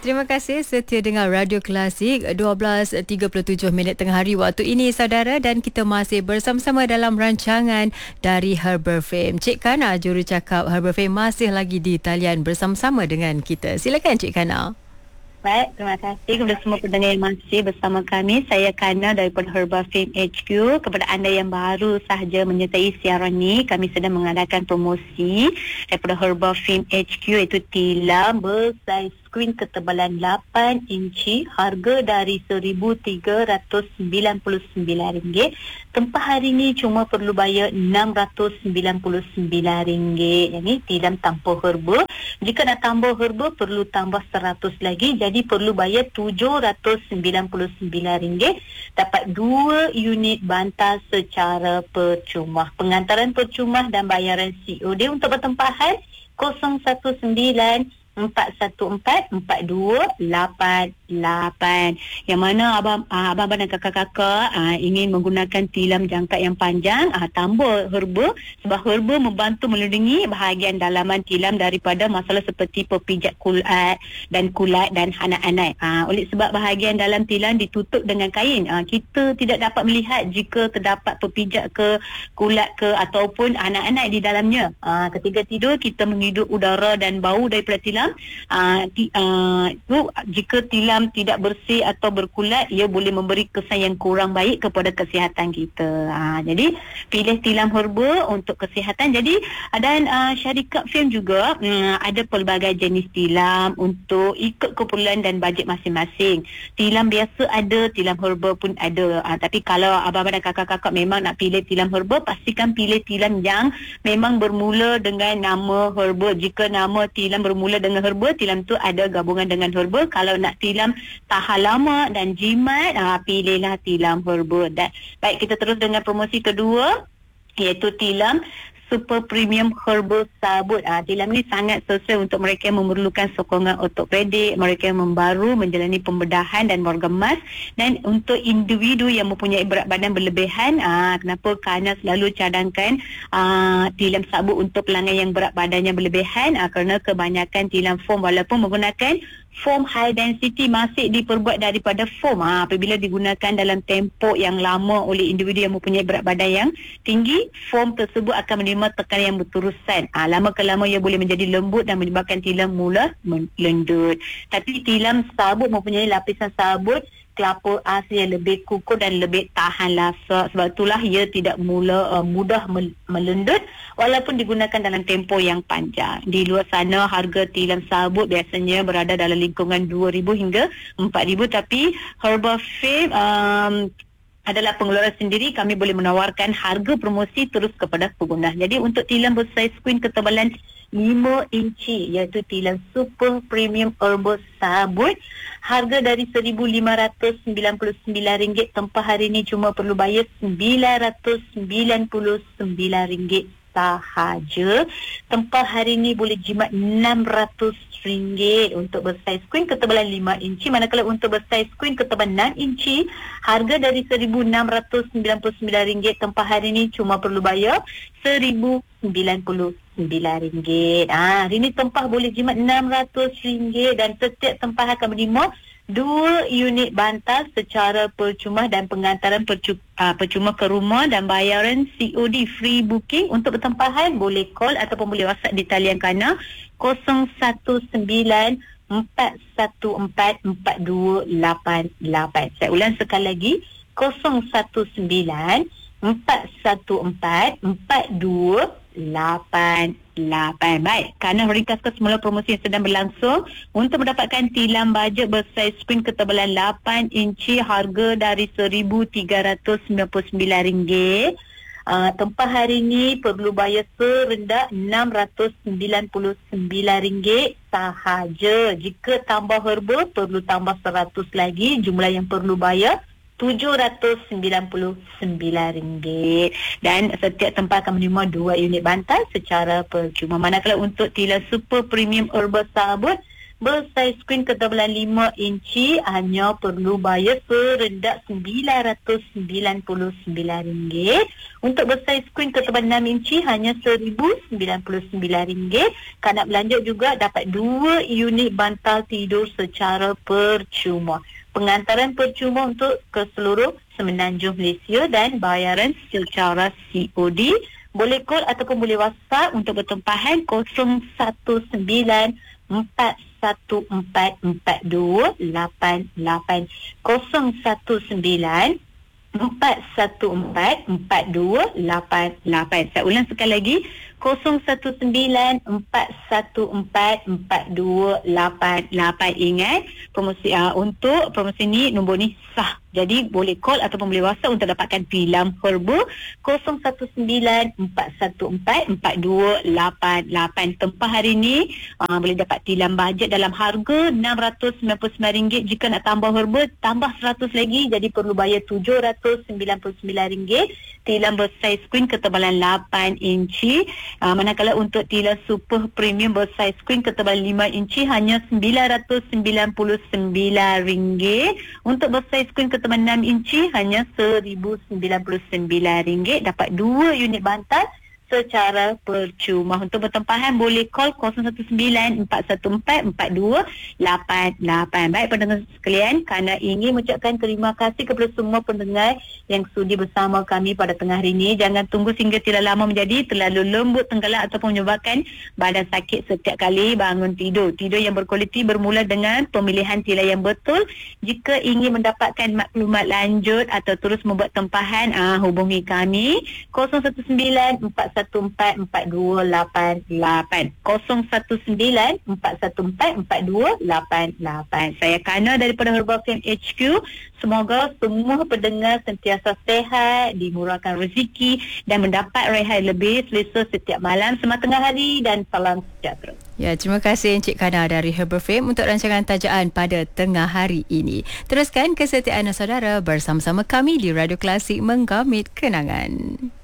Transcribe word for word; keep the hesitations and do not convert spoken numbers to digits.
Terima kasih setia dengar Radio Klasik. dua belas tiga puluh tujuh minit tengah hari waktu ini saudara, dan kita masih bersama-sama dalam rancangan dari Herbal Frame. Cik Kana, jurucakap Herbal Frame, masih lagi di talian bersama-sama dengan kita. Silakan Cik Kana. Baik, terima kasih kepada semua pendengar yang masih bersama kami. Saya Kana daripada Herbal Frame H Q. Kepada anda yang baru sahaja menyertai siaran ini, kami sedang mengadakan promosi daripada Herbal Frame H Q, iaitu tilam bersaiz skrin ketebalan lapan inci, harga dari seribu tiga ratus sembilan puluh sembilan ringgit. Tempah hari ini cuma perlu bayar enam ratus sembilan puluh sembilan ringgit. Yang ini tilam tanpa herba. Jika nak tambah herba, perlu tambah seratus lagi. Jadi perlu bayar tujuh ratus sembilan puluh sembilan ringgit. Dapat dua unit bantal secara percuma. Pengantaran percuma dan bayaran C O D untuk bertempahan kosong satu sembilan empat satu empat empat dua lapan lapan. Yang mana abang uh, abang dan kakak-kakak uh, ingin menggunakan tilam jangkat yang panjang, uh, tambah herba, sebab herba membantu melindungi bahagian dalaman tilam daripada masalah seperti pepijat kulat dan kulat dan anak-anak. Uh, oleh sebab bahagian dalam tilam ditutup dengan kain, uh, kita tidak dapat melihat jika terdapat pepijat ke, kulat ke ataupun anak-anak di dalamnya. Uh, ketika tidur kita menghidup udara dan bau daripada tilam. Uh, ti, uh, itu, jika tilam tidak bersih atau berkulat, ia boleh memberi kesan yang kurang baik kepada kesihatan kita. Uh, jadi pilih tilam herba untuk kesihatan. Jadi dan uh, syarikat film juga um, ada pelbagai jenis tilam untuk ikut keperluan dan bajet masing-masing. Tilam biasa ada, tilam herba pun ada. Uh, tapi kalau abang-abang dan kakak-kakak memang nak pilih tilam herba, pastikan pilih tilam yang memang bermula dengan nama herba. Jika nama tilam bermula dengan herba, tilam tu ada gabungan dengan herba. Kalau nak tilam tahan lama dan jimat, ha, pilihlah tilam herba. Dan baik, kita terus dengan promosi kedua, iaitu tilam Super Premium Herbal Sabut. Ha, tilam ni sangat sesuai untuk mereka yang memerlukan sokongan ortopedik, mereka yang membaru menjalani pembedahan dan morgemas, dan untuk individu yang mempunyai berat badan berlebihan. Ha, kenapa? Kerana selalu cadangkan ha, tilam sabut untuk pelanggan yang berat badannya berlebihan, ha, kerana kebanyakan tilam foam walaupun menggunakan foam high density masih diperbuat daripada foam. Ha, apabila digunakan dalam tempoh yang lama oleh individu yang mempunyai berat badan yang tinggi, foam tersebut akan menerima tekanan yang berterusan. Ha, lama ke lama ia boleh menjadi lembut dan menyebabkan tilam mula melendut. Tapi tilam sabut mempunyai lapisan sabut kelapa asli yang lebih kukuh dan lebih tahan lasak. Sebab itulah ia tidak mula uh, mudah melendut walaupun digunakan dalam tempoh yang panjang. Di luar sana harga tilam sabut biasanya berada dalam lingkungan dua ribu hingga empat ribu, tapi Herbal Frame um, adalah pengeluaran sendiri. Kami boleh menawarkan harga promosi terus kepada pengguna. Jadi untuk tilam bersaiz queen ketebalan lima inci, iaitu tilam Super Premium Herbal Sabut, harga dari seribu lima ratus sembilan puluh sembilan ringgit, tempah hari ini cuma perlu bayar sembilan ratus sembilan puluh sembilan ringgit sahaja. Tempah hari ini boleh jimat enam ratus ringgit untuk bersaiz queen ketebalan lima inci, manakala untuk bersaiz queen ketebalan enam inci, harga dari seribu enam ratus sembilan puluh sembilan ringgit, tempah hari ini cuma perlu bayar seribu sembilan puluh sembilan ringgit. Ah, hari ini tempah boleh jimat enam ratus ringgit, dan setiap tempah akan menerima dua unit bantal secara percuma dan pengantaran percuma, uh, percuma ke rumah, dan bayaran C O D free booking. Untuk bertempahan boleh call ataupun boleh WhatsApp di talian Kana kosong satu sembilan empat satu empat empat dua lapan lapan. Saya ulang sekali lagi, kosong satu sembilan empat satu empat empat dua lapan lapan. Baik, kerana meringkaskan semula promosi yang sedang berlangsung, untuk mendapatkan tilam bajet bersaiz queen ketebalan lapan inci, harga dari seribu tiga ratus sembilan puluh sembilan ringgit, uh, tempah hari ini perlu bayar serendah enam ratus sembilan puluh sembilan ringgit sahaja. Jika tambah herba perlu tambah seratus lagi, jumlah yang perlu bayar tujuh ratus sembilan puluh sembilan ringgit, dan setiap tempat akan menerima dua unit bantal secara percuma. Manakala untuk tilam Super Premium Herbal Sabut, bersaiz skrin ketebalan lima inci hanya perlu bayar serendah sembilan ratus sembilan puluh sembilan ringgit. Untuk bersaiz skrin ketebalan enam inci hanya seribu sembilan puluh sembilan ringgit. Kalau nak belanja juga dapat dua unit bantal tidur secara percuma. Pengantaran percuma untuk ke seluruh Semenanjung Malaysia dan bayaran secara C O D. Boleh call ataupun boleh WhatsApp untuk bertempahan kosong satu sembilan empat satu empat empat dua lapan lapan kosong satu sembilan empat satu empat empat dua lapan lapan. Saya ulang sekali lagi, kosong satu sembilan empat satu empat empat dua lapan lapan. Ingat, promosi uh, untuk promosi ni, nombor ni sah. Jadi boleh call ataupun boleh WhatsApp untuk dapatkan tilam herba kosong satu sembilan empat satu empat empat dua lapan lapan. Tempah hari ni uh, boleh dapat tilam bajet dalam harga enam ratus sembilan puluh sembilan ringgit. Jika nak tambah herba, tambah seratus lagi, jadi perlu bayar tujuh ratus sembilan puluh sembilan ringgit. Tilam bersaiz queen ketebalan lapan inci. Uh, manakala untuk tilam super premium bersaiz queen ketebalan lima inci hanya sembilan ratus sembilan puluh sembilan ringgit. Untuk bersaiz queen ketebalan enam inci hanya seribu sembilan puluh sembilan ringgit. Dapat dua unit bantal secara percuma. Untuk bertempahan boleh call kosong satu sembilan empat satu empat empat dua lapan lapan. Baik pendengar sekalian, kerana ingin mengucapkan terima kasih kepada semua pendengar yang sudi bersama kami pada tengah hari ini. Jangan tunggu sehingga tidak lama menjadi terlalu lembut, tenggelam ataupun menyebabkan badan sakit setiap kali bangun tidur. Tidur yang berkualiti bermula dengan pemilihan tilam yang betul. Jika ingin mendapatkan maklumat lanjut atau terus membuat tempahan, ah, hubungi kami kosong satu sembilan empat satu empat empat dua lapan lapan kosong satu sembilan empat satu empat empat dua lapan lapan. Saya Kana daripada Herbal Fame H Q. Semoga semua pendengar sentiasa sehat, dimurahkan rezeki dan mendapat rehat lebih selesa setiap malam semasa tengah hari, dan salam sejahtera. Ya, terima kasih Encik Kana dari Herbal Fame untuk rancangan tajaan pada tengah hari ini. Teruskan kesetiaan saudara bersama-sama kami di Radio Klasik, menggamit kenangan.